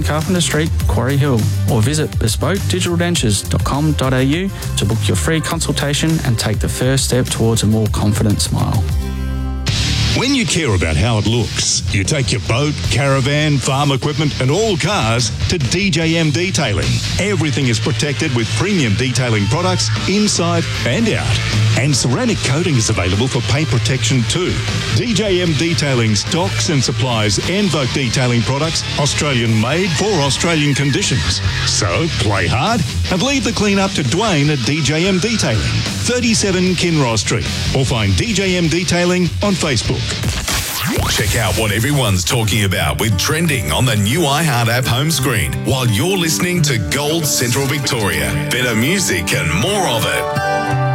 Carpenter Street, Quarry Hill, or visit bespokedigitaldentures.com.au to book your free consultation and take the first step towards a more confident smile. When you care about how it looks, you take your boat, caravan, farm equipment and all cars to DJM Detailing. Everything is protected with premium detailing products inside and out. And ceramic coating is available for paint protection too. DJM Detailing stocks and supplies Envoke detailing products, Australian made for Australian conditions. So play hard and leave the clean up to Dwayne at DJM Detailing, 37 Kinross Street, or find DJM Detailing on Facebook. Check out what everyone's talking about with Trending on the new iHeart app home screen while you're listening to Gold Central Victoria. Better music and more of it.